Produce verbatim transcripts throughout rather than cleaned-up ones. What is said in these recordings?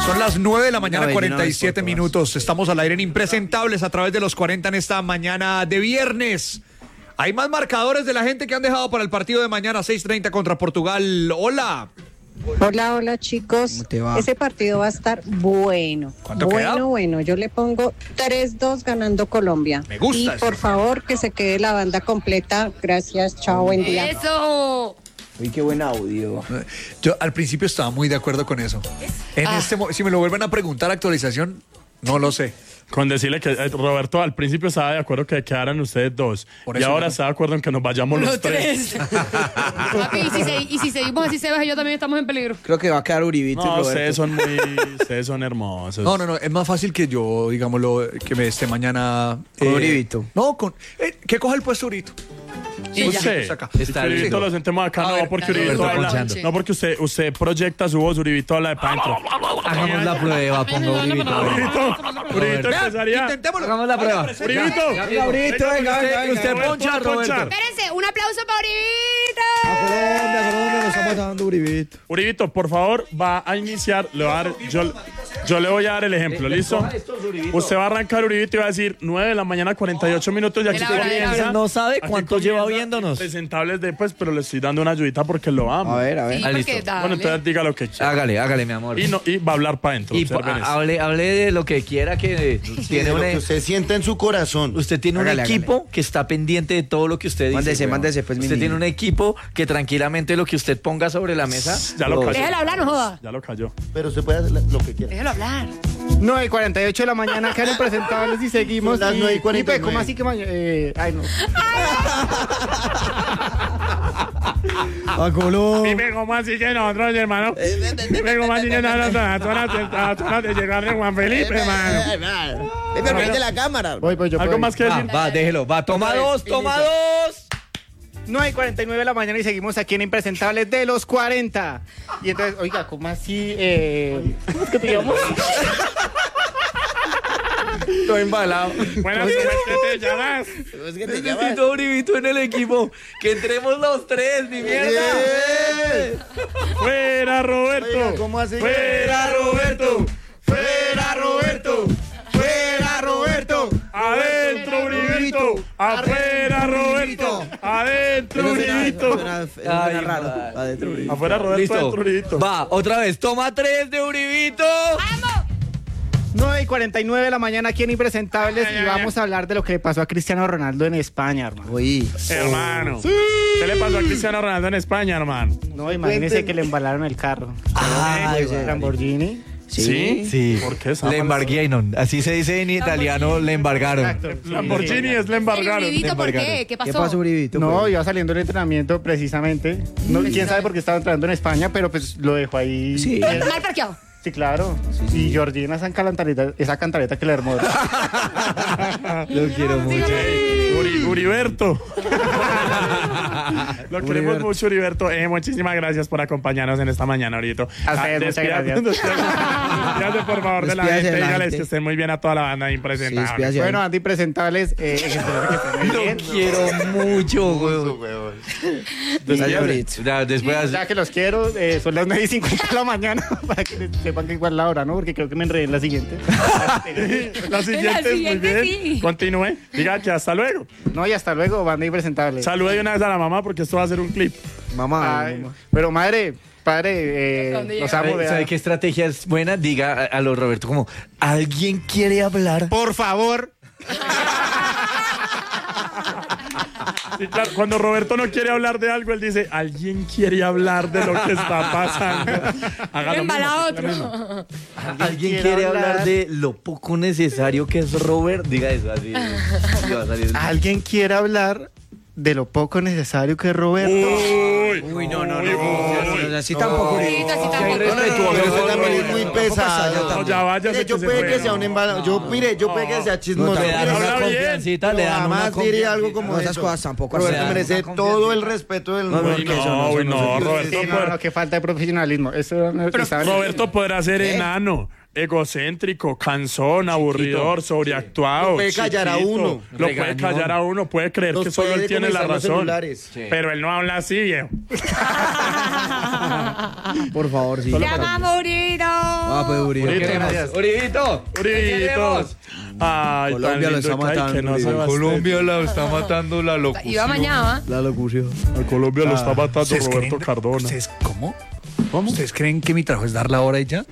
Son las nueve de la mañana, cuarenta y siete minutos. Estamos al aire en Impresentables a través de los cuarenta en esta mañana de viernes. Hay más marcadores de la gente que han dejado para el partido de mañana, seis treinta contra Portugal. Hola. Hola, hola chicos. Ese partido va a estar bueno. ¿Cuánto bueno, queda? bueno. Yo le pongo tres dos ganando Colombia. Me gusta Y eso. por favor que se quede la banda completa. Gracias, chao, buen día. ¡Eso! Uy, qué buen audio. Yo al principio estaba muy de acuerdo con eso. En Ah. este mo- si me lo vuelven a preguntar, actualización, no lo sé. Con decirle que eh, Roberto al principio estaba de acuerdo que quedaran ustedes dos. Por Y eso ahora no. está de acuerdo en que nos vayamos los, Los tres. Papi, y, si se- y si seguimos así, Sebas y yo también estamos en peligro. Creo que va a quedar Uribito y No, Roberto. ustedes son muy. Ustedes son hermosos. No, no, no, es más fácil que yo, digámoslo, que me esté mañana... Con Uribito. No, con... Eh, que coja el puesto Urito. Sí, ya. Usted. Acá. Y Está que Uribito lindo. lo sentemos acá, A no, ver, porque dale, Uribito Roberto habla. Ponchando. No, porque usted, usted proyecta su voz, Uribito habla de pa' dentro. Hagamos la prueba, ponga Uribito. Uribito, Uribito Vean, empezaría. intentémoslo. Hagamos la prueba. Uribito. Venga, Uribito, venga, venga, venga. Usted Roberto poncha, va a Roberto. ponchar. Espérense, un aplauso para Uribito. A Colombia, Colombia, nos estamos dando Uribito. Uribito, por favor, va a iniciar. Le va a dar, yo, yo le voy a dar el ejemplo, ¿listo? Usted va a arrancar Uribito y va a decir nueve de la mañana, cuarenta y ocho minutos. Y aquí Él habla, él comienza. habla. No sabe aquí cuánto lleva comienza viéndonos. Presentables después, pero le estoy dando una ayudita porque lo amo. A ver, a ver. Sí, Ah, porque listo. dale. Bueno, entonces diga lo que quiera. Hágale, hágale, mi amor. Y, no, y va a hablar para adentro. Y observen pa- esto. hable, hable de lo que quiera, que tiene de un, lo que usted sienta en su corazón. usted tiene un Hágale, equipo que está pendiente de todo lo que usted dice. Mándese, weón. mándese, pues, mi Usted niño. tiene un equipo que tranquilamente lo que usted ponga sobre la mesa. Ya lo cayó. Déjalo hablar, no joda. Ya lo cayó. Pero usted puede hacer lo que quiera. Déjalo hablar. nueve y cuarenta y ocho de la mañana, quedan impresentables y seguimos. Son las y, nueve y cuarenta y y pues, ¿cómo nueve. así que mañana? Eh, ay, no. A Colombia. Dime cómo así que nosotros, hermano. Dime cómo así que nosotros a todas las de llegar de Juan Felipe, hermano. Depende de la cámara. Voy, pues yo ¿Algo puedo más que Va, decir? va, déjelo, va, toma dos, toma dos. nueve y cuarenta y nueve de la mañana y seguimos aquí en Impresentables de los cuarenta. Y entonces, oiga, ¿cómo así? Eh, ¿Cómo es que te llamas? Estoy embalado. Buenas, ¿cómo es que te llamas? Es que te llamas. Necesito Uribito en el equipo. Que entremos los tres, mi mierda. Bien. ¡Fuera, Roberto! Oiga, ¿cómo así? ¡Fuera, Roberto! ¡Fuera, Roberto! ¡Fuera, Roberto! ¡Adentro, Uribito! ¡Afuera, Roberto! ¡Adentro, Uribito! Ay, raro. madre. Adentro Uribito. ¡Afuera, Roberto! Listo. ¡Adentro, Uribito! Va, otra vez, toma tres de Uribito. nueve y cuarenta y nueve de la mañana aquí en Impresentables y vamos a hablar de lo que le pasó a Cristiano Ronaldo en España, hermano. Uy. Hermano, ¿qué le pasó a Cristiano Ronaldo en España, hermano? No, imagínese que le embalaron el carro. Ah, El Lamborghini. ¿Sí? Sí. ¿Por qué? Le embargaron. Así se dice en italiano, le embargaron. Exacto. Lamborghini es le embargaron. Uribito, ¿por embargaron. qué? ¿Qué pasó? ¿Qué pasó, Uribito? No, pues? iba saliendo del entrenamiento precisamente. No, quién sabe por qué estaba entrando en España, pero pues lo dejó ahí. Sí. Y él- Mal parqueado. Sí, claro. Y Georgina, esa cantareta, esa cantareta que le hermosa. Lo quiero mucho. Uri, Uriberto. Lo queremos Uriberto. mucho, Uriberto. Eh, muchísimas gracias por acompañarnos en esta mañana, ahorita. A ustedes, muchas gracias. Despídase, por favor, de la Despídase gente. de la Dígales gente. que estén muy bien a toda la banda Sí, impresentable. despídase. Bueno, Andy, presentables. Eh, que espero que estén muy Lo bien. quiero mucho, güey. Dale, Uribito. Ya, después. Ya que los quiero, eh, son las nueve y cincuenta de la mañana para que sepan que igual la hora, ¿no? Porque creo que me enredé en la siguiente. La siguiente es muy siguiente, bien. sí. Continúe. Diga que hasta luego. No, y hasta luego, banda impresentable. Salude de una vez a la mamá porque esto va a ser un clip. Mamá. Ay, mamá. pero madre, padre, eh, ¿Dónde los llega? amo. ¿Sabe, vea. sabe qué estrategia es buena? Diga a, a los Roberto como, ¿alguien quiere hablar? Por favor. Sí, claro, cuando Roberto no quiere hablar de algo, él dice, ¿alguien quiere hablar de lo que está pasando? Haga lo Embala mismo, lo mismo. otro. ¿Alguien quiere quiere hablar hablar? de lo poco necesario que es Robert? Diga eso así. que va a salir. ¿Alguien quiere hablar de lo poco necesario que es Roberto? Uy, Uy, no, no, no. uy, uy. no, Así tampoco, Uribito, así Uribito. tampoco. No, no, no, pero eso también es muy Tampoco pasa, pesado. yo No, también. ya váyase Mire, yo que se puede fue, que sea ¿no? un embalado. Yo, mire, yo puede que sea chismoso. No, Le te dan Mire, una habla bien. confiancita, le pero dan una jamás diría algo como No, esas eso. cosas tampoco Roberto así. merece Una todo el respeto del No, mundo. no, Uy, que eso no, no, uy, eso no no, se- Roberto. Sí, no, puede- no, qué falta de profesionalismo. Eso no, Pero ¿saben? Roberto podrá ser enano, egocéntrico, cansón, aburridor, sobreactuado. Lo puede callar a uno. Lo puede Regañón. callar a uno, puede creer Nos que solo puede él tiene la decomisar los razón. celulares. Sí. Pero él no habla así, viejo. Por favor, sí. ¡Te amamos, Uribito! Ah, pues, Uribe. Uribito. Queremos. Uribito. Uribitos. Ay, Colombia tan lo lindo está que- ay, matando, que no se Uribe. va a Colombia la está matando la locura. Iba mañana, La locución. A Colombia lo está matando ¿Ustedes Roberto creen- Cardona. ¿Ustedes cómo? ¿Cómo? ¿Ustedes creen que mi trabajo es dar la hora y ya?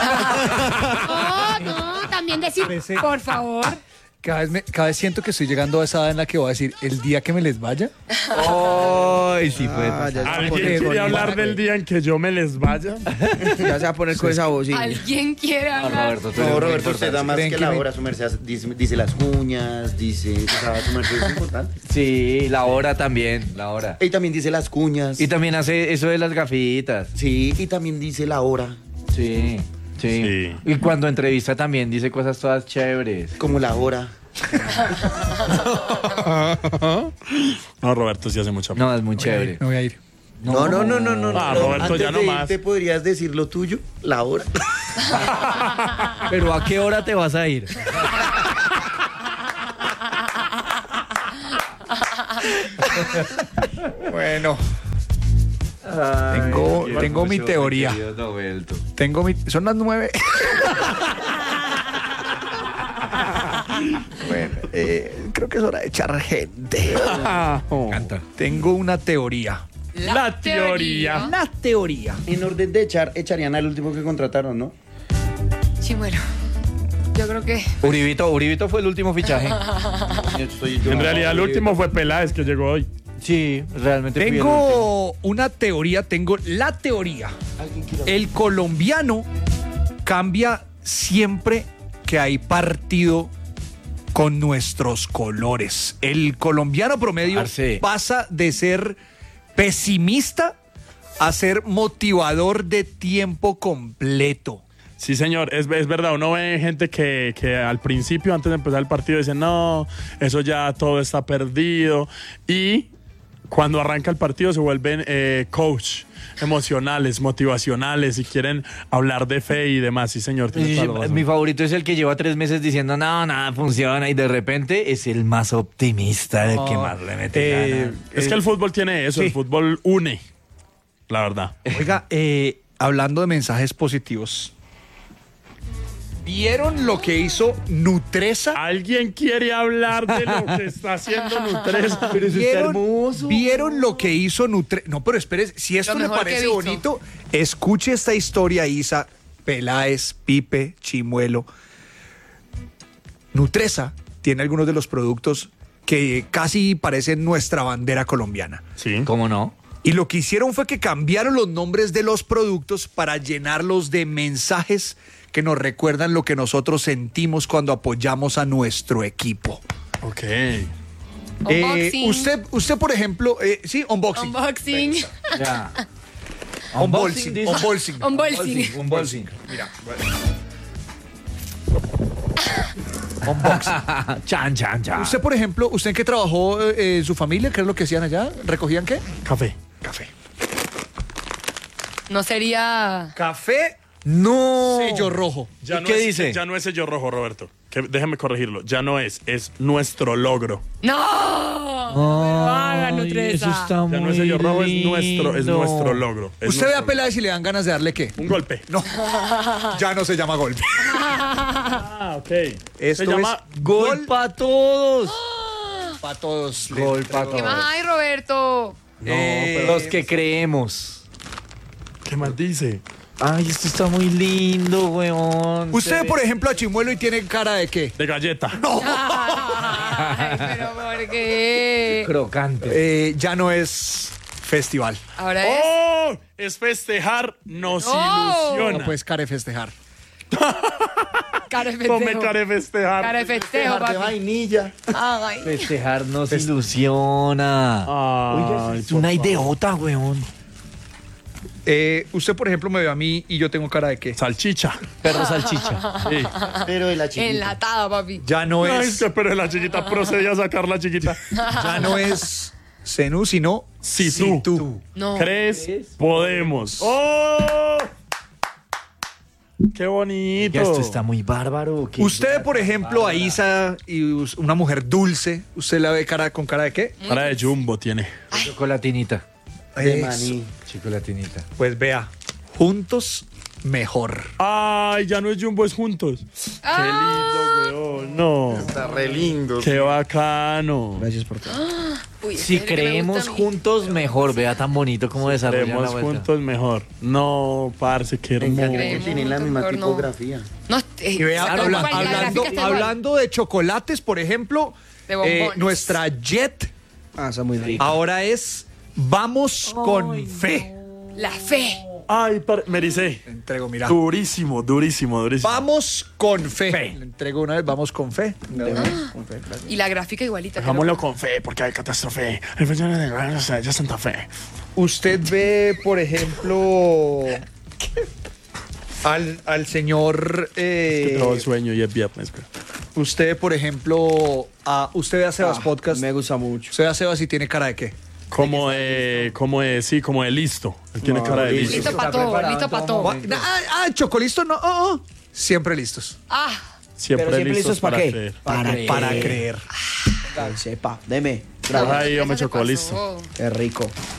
No, no, también decir, por favor. Cada vez, me- cada vez siento que estoy llegando a esa edad en la que voy a decir, el día que me les vaya. Ay, sí puede Ah, ya, se va a ¿Alguien poner quiere con- hablar del día en que yo me les vaya? Ya se va a poner con esa voz, sí. ¿Alguien quiere Ah, hablar? Roberto, tú eres No, muy Roberto, usted da importante. más ¿Creen que que la me- hora. Su merced dice, dice las uñas, dice... O sea, su merced es importante. Sí, la hora también, la hora. Y también dice las cuñas. Y también hace eso de las gafitas. Sí, y también dice la hora. Sí, sí, Sí. Y cuando entrevista también dice cosas todas chéveres. Como la hora. No, Roberto sí hace mucha. No, es muy chévere. Me voy a ir. No, no, no, no, no. Ah, no. Roberto, Antes ya no de más. irte, podrías decir lo tuyo, la hora. Pero ¿a qué hora te vas a ir? Bueno, tengo, Ay, tengo mi querido teoría. Roberto. Tengo mi... Son las nueve. Bueno, eh, creo que es hora de echar gente. Canta. Tengo una teoría. La teoría. La teoría. En orden de echar, echarían al último que contrataron, ¿no? Chimuelo. Yo creo que. Uribito, Uribito fue el último fichaje. En realidad, el último fue Peláez que llegó hoy. Sí, realmente fui el último. Tengo una teoría, tengo la teoría. El colombiano cambia siempre que hay partido con nuestros colores. El colombiano promedio Parce. pasa de ser pesimista a ser motivador de tiempo completo. Sí, señor, es, es verdad. Uno ve gente que, que al principio, antes de empezar el partido, dice, no, eso ya todo está perdido. Y cuando arranca el partido se vuelven eh, coach emocionales, motivacionales y quieren hablar de fe y demás. Sí, señor, tiene Sí, toda la razón. mi favorito es el que lleva tres meses diciendo, no, nada funciona, y de repente es el más optimista, el que más le mete Eh, ganas. Es que el fútbol tiene eso, sí. el fútbol une, la verdad. Oiga, eh, hablando de mensajes positivos, ¿vieron lo que hizo Nutresa? ¿Alguien quiere hablar de lo que está haciendo Nutresa? ¿Vieron, ¿Vieron lo que hizo Nutresa? No, pero espere, si esto Lo le mejor que he parece visto. bonito, escuche esta historia, Isa, Peláez, Pipe, Chimuelo. Nutresa tiene algunos de los productos que casi parecen nuestra bandera colombiana. Sí. ¿Cómo no? Y lo que hicieron fue que cambiaron los nombres de los productos para llenarlos de mensajes que nos recuerdan lo que nosotros sentimos cuando apoyamos a nuestro equipo. Ok. Eh, Unboxing. usted, usted, por ejemplo, eh, sí, unboxing. Unboxing. Ya. Unboxing. dice. Unboxing. Unboxing. Unboxing. Mira. Unboxing. Chan, chan, chan. Usted, por ejemplo, ¿usted en qué trabajó eh, en su familia? ¿Qué es lo que hacían allá? ¿Recogían qué? Café. Café. No sería. Café, No. sello rojo. Ya ¿Y no qué es, dice? Ya no es sello rojo, Roberto. Que, déjeme corregirlo. Ya no es, es nuestro logro. ¡No! Pero haga, Nutresa. Eso está muy Ya no es sello rojo, es nuestro, es lindo. nuestro logro. Es Usted ve a nuestro Peláez y le dan ganas de darle qué. logro. Un golpe. No, ya no se llama golpe. Ah, ok. Esto Se llama es Gol para todos. para todos. Gol para ¿Qué todos. más hay, Roberto? No, Eh, pero los que creemos. ¿Qué más dice? Ay, esto está muy lindo, weón. Usted, por ejemplo, a Chimuelo y tiene cara de qué. De galleta. Ay, pero ¿por qué? Crocante. Eh, ya no es festival. Ahora es. ¡Oh! Es festejar, nos No. ilusiona. No, pues care festejar. Cara de festejo. Come care festejar. Cara de festejo, De papi. vainilla. Ay. Festejar nos ilusiona. Ay, Es una idiota, weón. Eh, usted, por ejemplo, me ve a mí y yo tengo cara de qué. salchicha. Perro salchicha. Sí. Pero de la chiquita. Enlatada, papi. Ya no Ay, es, es que pero la chiquita procedía a sacar la chiquita. ya no es Zenú, sino Si tú tú. No. crees, podemos. ¡Oh! Qué bonito. Ya esto está muy bárbaro. ¿Qué? Usted, por ejemplo, a Isa, y us- una mujer dulce, ¿usted la ve cara con cara de qué? Cara de Jumbo tiene. Chocolatinita. De Eso. maní. Chocolatinita. Pues vea, juntos mejor. Ay, ya no es Jumbo, es juntos. Qué lindo, weón. No. Está re lindo. Qué bacano. Gracias por todo. Uy, ese Si es el que me creemos gusta a mí. juntos, mejor. Vea tan bonito como desarrollan la Creemos vuelta. juntos mejor. No, parce, qué Me encanta hermoso. que tienen la misma Mejor no. tipografía. No, eh, Y vea, claro, habla- igual, la hablando, gráfica está igual. hablando de chocolates, por ejemplo, De eh, bombones. nuestra Jet Ah, está muy rico. ahora es Vamos con Fe. La fe. Ay, par- me ericé. Le entrego, mira. Durísimo, durísimo, durísimo. Vamos con fe. Fe. Le entrego una vez, vamos con fe. Y la gráfica igualita. Hagámoslo con fe, porque hay catástrofe. El Festival de Guerra, o sea, ya Santa Fe. Usted ve, por ejemplo, al, al señor. Que eh, tengo el sueño y es viernes, güey. usted, por ejemplo, a, usted ve a Sebas Ah, Podcast. Me gusta mucho. Usted ve a Sebas y tiene cara de qué. Como de, como de, sí, como de listo. Él tiene No, cara de listo. listo. Listo para todo, listo para todo. Ah, ah, Chocolisto, no. oh, oh. Siempre listos. Ah, Siempre, Pero siempre listos listos para qué? creer. Para, Para creer. Para que sepa. Deme. Ay, yo me eso se chocó, listo. pasó. Qué rico.